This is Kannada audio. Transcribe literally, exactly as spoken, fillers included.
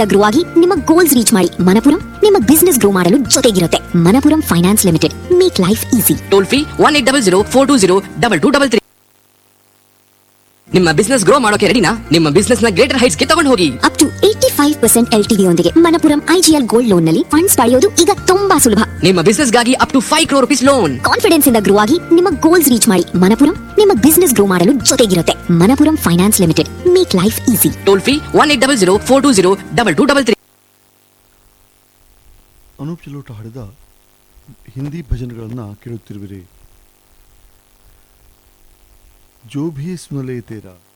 ಗ್ರೋ ಆಗಿ ನಿಮ್ಮ ಗೋಲ್ಸ್ ರೀಚ್ ಮಾಡಿ. ಮನಪುರಂ ನಿಮ್ಮ ಬಿಸ್ನೆಸ್ ಗ್ರೋ ಮಾಡಲು ಜೊತೆಗಿರುತ್ತೆ. Manappuram finance limited, make life easy. Toll free one eight double zero four two zero double two double three. ನಿಮ್ಮ ಬಿಸ್ನೆಸ್ ಗ್ರೋ ಮಾಡೋಕೆ ರೆಡಿನಾ? ನಿಮ್ಮ ಬಿಸ್ನೆಸ್ ನ ಗ್ರೇಟರ್ ಹೈಟ್ಸ್ ಗೆ ತಗೊಂಡು ಹೋಗಿ. Up to eighty five percent L T V ಯೊಂದಿಗೆ ಮನಪುರಂ ಐಜಿಎಲ್ ಗೋಲ್ಡ್ ಲೋನ್ ನಲ್ಲಿ ಫಂಡ್ಸ್ ಪಡೆಯೋದು ಈಗ ತುಂಬಾ ಸುಲಭ. ನಿಮ್ಮ ಬಿಸ್ನೆಸ್ ಗಾಗಿ up to five crore rupees loan. Confidence ಇಂದ ಗ್ರೋ ಆಗಿ ನಿಮ್ಮ ಗೋಲ್ಸ್ ರೀಚ್ ಮಾಡಿ. ಮನಪುರಂ ನಿಮ್ಮ ಬಿಸ್ನೆಸ್ ಗ್ರೋ ಮಾಡಲು ಜೊತೆಗಿರುತ್ತೆ. Manappuram finance limited, make life easy. Toll free one eight double zero four two zero double two double three. Anoop ಚಿಲೋಟ ಹಾಡಿದ ಹಿಂದಿ ಭಜನೆಗಳನ್ನು ಕೇಳುತ್ತಿರುವಿರಿ. ಜೋ ಭಿ ಸುನಲೇ ತೇರಾ.